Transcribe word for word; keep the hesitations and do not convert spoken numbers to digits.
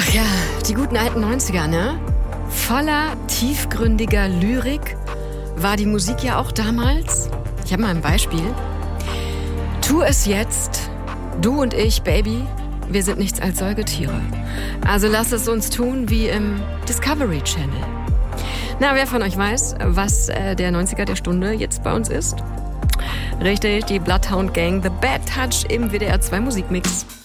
Ja, die guten alten neunziger, ne? Voller tiefgründiger Lyrik war die Musik ja auch damals. Ich habe mal ein Beispiel. Tu es jetzt, du und ich, Baby, wir sind nichts als Säugetiere. Also lass es uns tun wie im Discovery Channel. Na, wer von euch weiß, was äh, der neunziger der Stunde jetzt bei uns ist? Richtig, die Bloodhound Gang, The Bad Touch im W D R zwei Musikmix.